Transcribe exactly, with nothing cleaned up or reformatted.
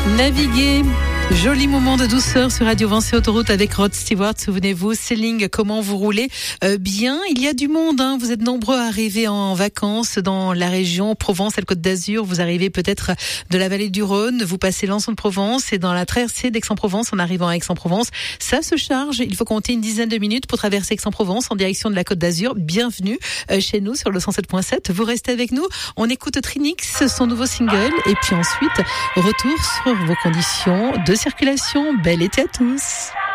Naviguer. Joli moment de douceur sur Radio Vinci Autoroute avec Rod Stewart. Souvenez-vous, Céline, comment vous roulez euh, bien. Il y a du monde, hein. Vous êtes nombreux à arriver en vacances dans la région Provence et le Côte d'Azur. Vous arrivez peut-être de la vallée du Rhône, vous passez l'Anse de Provence et dans la traversée d'Aix-en-Provence, en arrivant à Aix-en-Provence, ça se charge. Il faut compter une dizaine de minutes pour traverser Aix-en-Provence en direction de la Côte d'Azur. Bienvenue euh, chez nous sur le cent sept point sept. Vous restez avec nous. On écoute Trinix, son nouveau single, et puis ensuite retour sur vos conditions de circulation. Bel été à tous.